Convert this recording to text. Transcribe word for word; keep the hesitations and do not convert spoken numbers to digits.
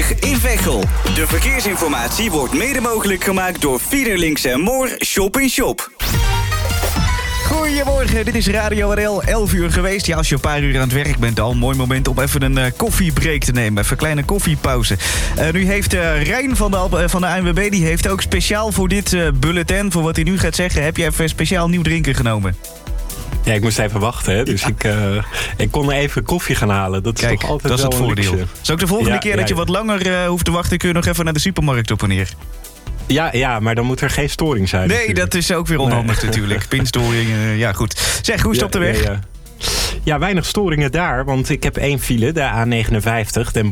twintig in Veghel. De verkeersinformatie wordt mede mogelijk gemaakt door Fiederlinks en Moor Shop in Shop. Goedemorgen, dit is Radio R L, elf uur geweest. Ja, als je een paar uur aan het werk bent al, een mooi moment om even een uh, koffiebreak te nemen. Even een kleine koffiepauze. Uh, nu heeft uh, Rijn van de, uh, van de A N W B, die heeft ook speciaal voor dit uh, bulletin, voor wat hij nu gaat zeggen, heb je even speciaal nieuw drinken genomen. Ja, ik moest even wachten, hè. Dus ja. ik, uh, ik kon er even koffie gaan halen. Dat is Kijk, toch altijd dat is wel het voordeel. luxe. Dus ook de volgende ja, keer ja, dat je ja. wat langer uh, hoeft te wachten, kun je nog even naar de supermarkt op en neer. Ja, ja, maar dan moet er geen storing zijn. Nee, natuurlijk. Dat is ook weer onhandig nee. natuurlijk. Pinstoring, uh, ja goed. Zeg, hoe is het ja, op de weg? Ja, ja. ja, weinig storingen daar, want ik heb één file, de A negenenvijftig, Den